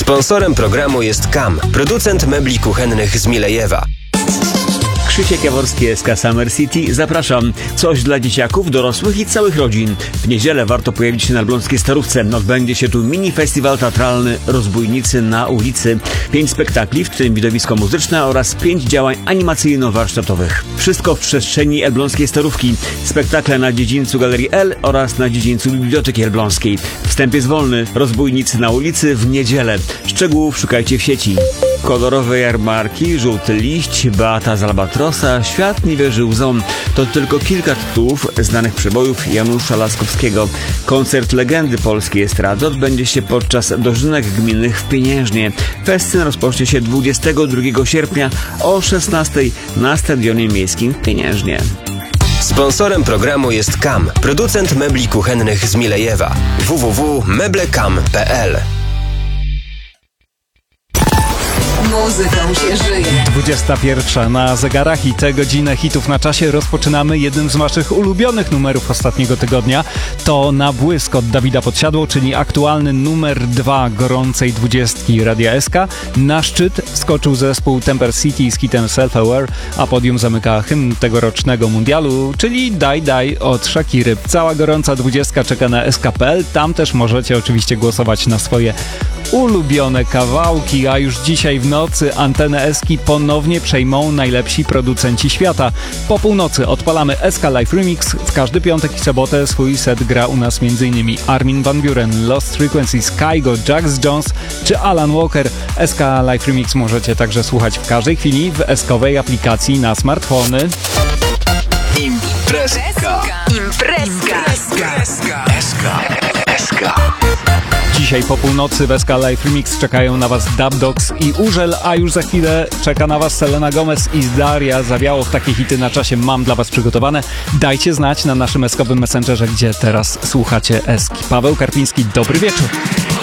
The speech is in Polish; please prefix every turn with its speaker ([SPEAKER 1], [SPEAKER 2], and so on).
[SPEAKER 1] Sponsorem programu jest KAM, producent mebli kuchennych z Milejewa.
[SPEAKER 2] Krzysiek Jaworski, SK Summer City. Zapraszam. Coś dla dzieciaków, dorosłych i całych rodzin. W niedzielę warto pojawić się na Elbląskiej Starówce. Odbędzie się tu mini festiwal teatralny Rozbójnicy na ulicy. 5 spektakli, w tym widowisko muzyczne oraz 5 działań animacyjno-warsztatowych. Wszystko w przestrzeni Elbląskiej Starówki. Spektakle na dziedzińcu Galerii L oraz na dziedzińcu Biblioteki Elbląskiej. Wstęp jest wolny. Rozbójnicy na ulicy w niedzielę. Szczegółów szukajcie w sieci. Kolorowe jarmarki, Żółty liść, Beata z Albatrosa, Świat nie wierzy łzom. To tylko kilka tytułów znanych przebojów Janusza Laskowskiego. Koncert legendy polskiej estrady odbędzie się podczas dożynek gminnych w Pieniężnie. Festyn rozpocznie się 22 sierpnia o 16:00 na Stadionie Miejskim w Pieniężnie.
[SPEAKER 1] Sponsorem programu jest KAM, producent mebli kuchennych z Milejewa. www.meblekam.pl.
[SPEAKER 3] Muzyką się żyje.
[SPEAKER 4] 21 na zegarach i tę godzinę hitów na czasie rozpoczynamy jednym z waszych ulubionych numerów ostatniego tygodnia. To Na błysk od Dawida Podsiadło, czyli aktualny numer 2 gorącej 20 Radia SK. Na szczyt wskoczył zespół Temper City z hitem Self Aware, a podium zamyka hymn tegorocznego mundialu, czyli Daj Daj od Shakiry. Cała gorąca 20 czeka na SK.pl. Tam też możecie oczywiście głosować na swoje ulubione kawałki, a już dzisiaj w nocy antenę Eski ponownie przejmą najlepsi producenci świata. Po północy odpalamy SK Live Remix. W każdy piątek i sobotę swój set gra u nas m.in. Armin van Buuren, Lost Frequencies, Kygo, Jax Jones czy Alan Walker. SK Live Remix możecie także słuchać w każdej chwili w eskowej aplikacji na smartfony.
[SPEAKER 3] Imprezka.
[SPEAKER 4] Dzisiaj po północy w SK Live Remix czekają na was Dub Dogs i Urzel, a już za chwilę czeka na was Selena Gomez i Daria. Zawiało w takie hity na czasie mam dla was przygotowane. Dajcie znać na naszym eskowym messengerze, gdzie teraz słuchacie Eski. Paweł Karpiński, dobry wieczór.